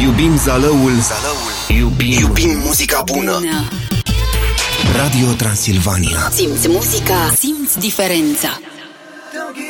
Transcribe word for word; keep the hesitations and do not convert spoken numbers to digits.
Iubim Zalăul, Zalăul. Iubim, Iubim muzica bună. bună Radio Transilvania. Simți muzica, simți diferența.